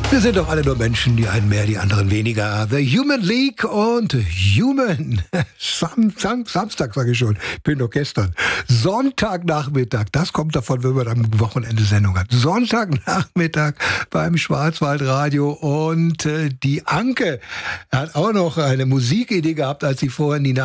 Wir sind doch alle nur Menschen, die einen mehr, die anderen weniger. The Human League und Human. Samstag sage ich schon, bin doch gestern. Sonntagnachmittag, das kommt davon, wenn man am Wochenende Sendung hat. Sonntagnachmittag beim Schwarzwaldradio und die Anke hat auch noch eine Musikidee gehabt, als sie vorhin die